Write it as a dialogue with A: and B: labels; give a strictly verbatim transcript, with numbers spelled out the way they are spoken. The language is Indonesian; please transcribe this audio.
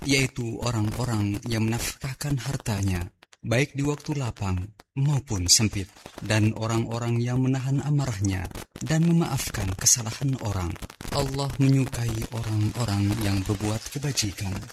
A: yaitu orang-orang yang menafkahkan hartanya, baik di waktu lapang maupun sempit, dan orang-orang yang menahan amarahnya dan memaafkan kesalahan orang. Allah menyukai orang-orang yang berbuat kebajikan.